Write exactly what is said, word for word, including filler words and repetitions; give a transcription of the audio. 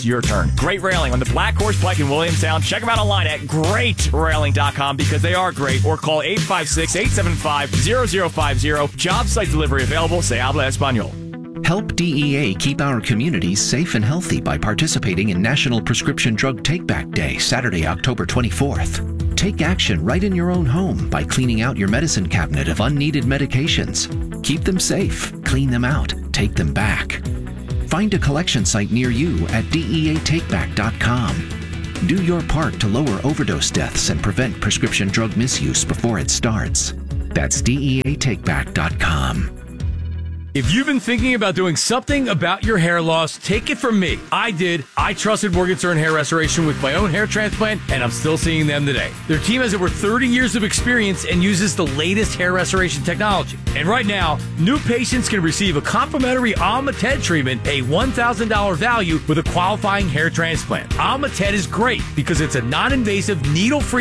Your turn. Great Railing on the Black Horse Pike in Williamstown. Check them out online at great railing dot com because they are great. Or call eight five six, eight seven five, zero zero five zero. Job site delivery available. Se habla español. Help D E A keep our communities safe and healthy by participating in National Prescription Drug Take-Back Day, Saturday, October twenty-fourth. Take action right in your own home by cleaning out your medicine cabinet of unneeded medications. Keep them safe, clean them out, take them back. Find a collection site near you at D E A take back dot com. Do your part to lower overdose deaths and prevent prescription drug misuse before it starts. That's D E A take back dot com. If you've been thinking about doing something about your hair loss, take it from me. I did. I trusted Morgenstern Hair Restoration with my own hair transplant, and I'm still seeing them today. Their team has over thirty years of experience and uses the latest hair restoration technology. And right now, new patients can receive a complimentary Alma-Ted treatment, a one thousand dollars value with a qualifying hair transplant. Alma-Ted is great because it's a non-invasive, needle-free